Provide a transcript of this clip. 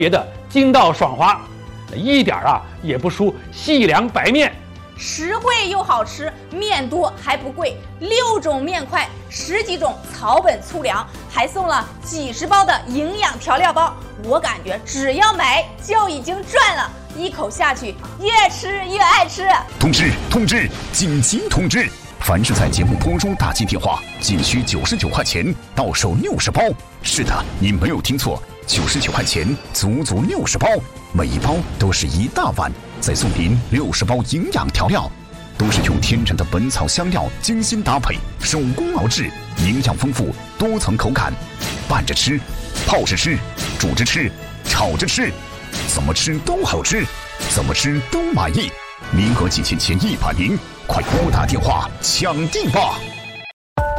别的筋道爽滑，一点也不输细粮白面。 实惠又好吃，面多还不贵，6种面块，10几种草本粗粮，还送了几10包的营养调料包。我感觉只要买就已经赚了，一口下去越吃越爱吃。 通知，紧急通知！凡是在节目播出打进电话，仅需99块钱，到手60包。是的，你没有听错，99块钱，足足60包，每一包都是1大碗，再送您60包营养调料，都是用天然的本草香料精心搭配，手工熬制，营养丰富，多层口感，拌着吃，泡着吃，煮着吃，炒着吃，怎么吃都好吃，怎么吃都满意。名额仅限前100名，快拨打电话抢订吧！